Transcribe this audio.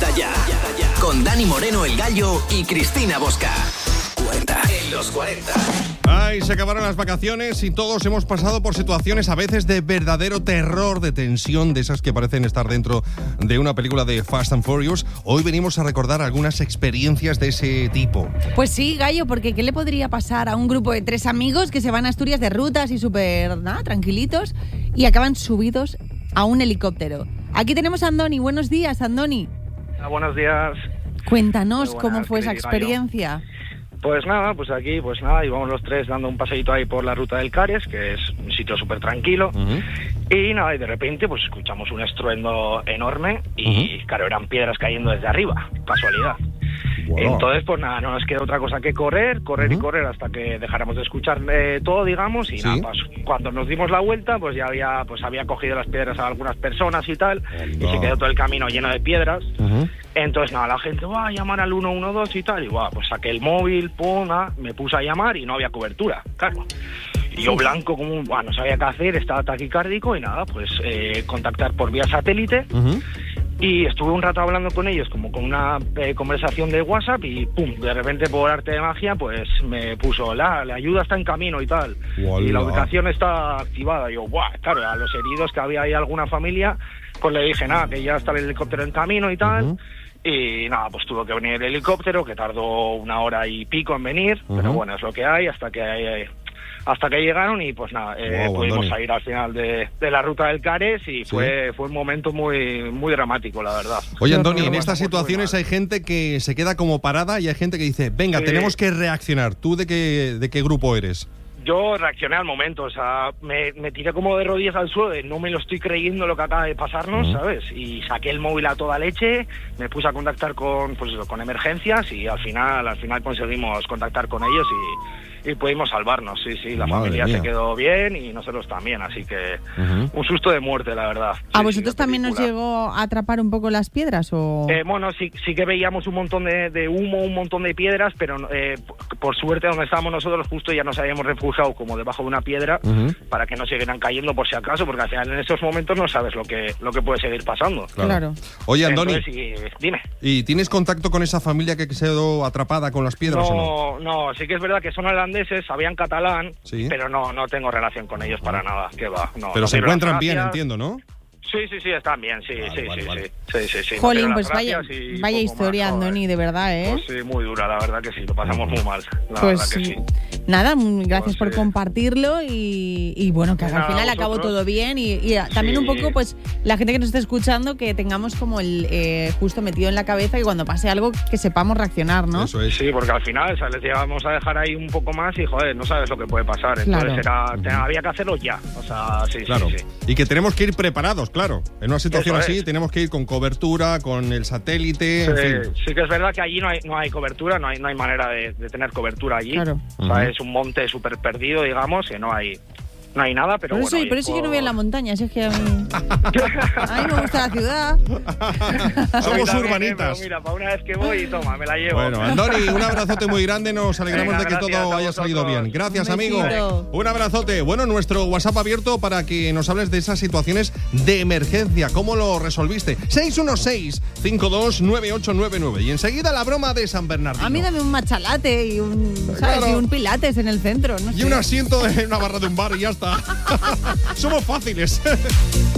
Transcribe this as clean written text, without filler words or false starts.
Cuenta ya. Con Dani Moreno, el Gallo, y Cristina Bosca. Cuenta en los 40. Ay, se acabaron las vacaciones y todos hemos pasado por situaciones a veces de verdadero terror, de tensión, de esas que parecen estar dentro de una película de Fast and Furious. Hoy venimos a recordar algunas experiencias de ese tipo. Pues sí, Gallo, porque ¿qué le podría pasar a un grupo de 3 amigos que se van a Asturias de rutas y súper tranquilitos y acaban subidos a un helicóptero? Aquí tenemos a Andoni. Buenos días, Andoni. Buenos días. Cuéntanos Buenas, cómo fue esa Gallo. experiencia. Pues nada, íbamos los tres dando un paseíto ahí por la ruta del Cares, que es un sitio súper tranquilo. Y nada, y de repente pues escuchamos un estruendo enorme y claro, eran piedras cayendo desde arriba, casualidad. Wow. Entonces pues nada, no nos queda otra cosa que correr y correr hasta que dejáramos de escuchar todo, digamos, y Sí. nada, pues, cuando nos dimos la vuelta pues ya había cogido las piedras a algunas personas y tal, y se quedó todo el camino lleno de piedras. Entonces nada, la gente va a llamar al 112 y tal, y pues saqué el móvil, me puse a llamar y no había cobertura, claro. Y yo blanco como no sabía qué hacer, estaba taquicárdico y nada, pues contactar por vía satélite. Y estuve un rato hablando con ellos, como con una conversación de WhatsApp, y pum, de repente por arte de magia, pues me puso, la ayuda está en camino y tal. Uala. Y la ubicación está activada. Y yo, claro, a los heridos que había ahí alguna familia, pues le dije, nada, que ya está el helicóptero en camino y tal. Y nada, pues tuvo que venir el helicóptero, que tardó 1 hora y pico en venir, pero bueno, es lo que hay, hasta que llegaron y pues nada, pudimos Andoni. salir al final de la ruta del Cares y fue un momento muy, muy dramático, la verdad. Oye, Andoni, en Muy estas mal. situaciones hay gente que se queda como parada y hay gente que dice, venga, Sí. tenemos que reaccionar. ¿Tú de qué grupo eres? Yo reaccioné al momento, o sea, me tiré como de rodillas al suelo, de no me lo estoy creyendo lo que acaba de pasarnos, ¿sabes? Y saqué el móvil a toda leche, me puse a contactar con emergencias y al final conseguimos contactar con ellos y pudimos salvarnos, sí, la Madre familia mía. se quedó bien y nosotros también, así que un susto de muerte, la verdad. ¿A Sí, vosotros la también os película. llegó a atrapar un poco las piedras o...? Bueno, sí que veíamos un montón de humo, un montón de piedras, pero por suerte donde estábamos nosotros justo ya nos habíamos refugiado como debajo de una piedra para que no siguieran cayendo por si acaso, porque al final en esos momentos no sabes lo que puede seguir pasando. Claro. Oye, Andoni, Entonces, dime. ¿y tienes contacto con esa familia que quedó atrapada con las piedras o no? No, sí que es verdad que son holandeses, sabían catalán, Sí. pero no tengo relación con ellos para nada, que va. No, Pero no se doy las encuentran bien, gracias. entiendo, ¿no? Sí, están bien, sí. Vale. Sí. Jolín, No pues doy las vaya gracias y historia, poco más, joder. Andoni, de verdad, ¿eh? Pues sí, muy dura, la verdad que sí, lo pasamos muy mal, la Pues verdad que sí. sí. Nada, gracias Pues por sí. compartirlo y bueno, que al Nada, final acabó vosotros. todo bien y también un poco, pues, la gente que nos esté escuchando, que tengamos como el justo metido en la cabeza y cuando pase algo que sepamos reaccionar, ¿no? Eso es. Sí, porque al final, ¿sabes? Les íbamos a dejar ahí un poco más y, joder, no sabes lo que puede pasar. Entonces había que hacerlo ya. O sea, sí. Claro. Y que tenemos que ir preparados, claro. En una situación Eso así es. tenemos que ir con cobertura, con el satélite, en fin. Sí que es verdad que allí no hay cobertura, no hay manera de tener cobertura allí. Claro. O sea, es un monte súper perdido, digamos, que no hay nada, pero Por bueno. eso, por eso yo no voy a la montaña, si es que a mí me gusta la ciudad. Somos urbanitas. Pero mira, para una vez que voy, toma, me la llevo. Bueno, Andoni, un abrazote muy grande. Nos alegramos Venga, de que gracias todo a haya salido vosotros. bien. Gracias, Un amigo. besito. Un abrazote. Bueno, nuestro WhatsApp abierto para que nos hables de esas situaciones de emergencia. ¿Cómo lo resolviste? 616-529899. Y enseguida la broma de San Bernardino. A mí dame un machalate y ¿sabes? Claro. Y un pilates en el centro, no Y sé. un asiento en una barra de un bar y ya está. Somos fáciles.